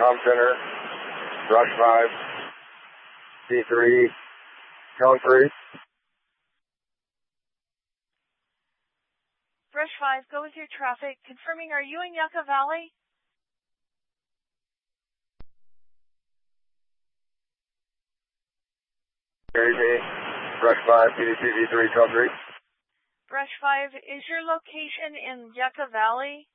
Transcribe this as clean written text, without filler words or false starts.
Com Center, Brush 5, C3, Cone 3. Brush 5, go with your traffic. Confirming, are you in Yucca Valley? Gary B, Brush 5, PDCV 3, Cone 3. Brush 5, is your location in Yucca Valley?